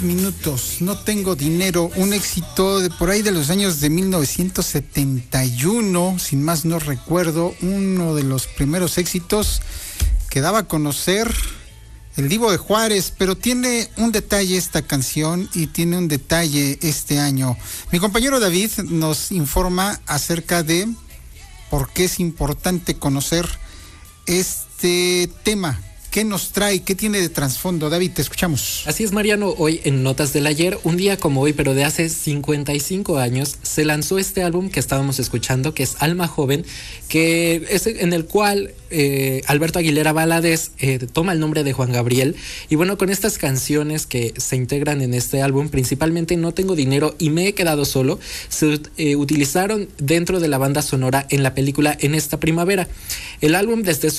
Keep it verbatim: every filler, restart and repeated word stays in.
minutos. No tengo dinero. Un éxito de por ahí de los años de mil novecientos setenta y uno, sin más no recuerdo, uno de los primeros éxitos que daba a conocer el Divo de Juárez, pero tiene un detalle esta canción y tiene un detalle este año. Mi compañero David nos informa acerca de por qué es importante conocer este tema. ¿Qué nos trae? ¿Qué tiene de trasfondo? David, te escuchamos. Así es, Mariano. Hoy en Notas del Ayer, un día como hoy, pero de hace cincuenta y cinco años, se lanzó este álbum que estábamos escuchando, que es Alma Joven, que es en el cual eh, Alberto Aguilera Valadez eh, toma el nombre de Juan Gabriel. Y bueno, con estas canciones que se integran en este álbum, principalmente No Tengo Dinero y Me He Quedado Solo, se eh, utilizaron dentro de la banda sonora en la película En Esta Primavera. El álbum, desde su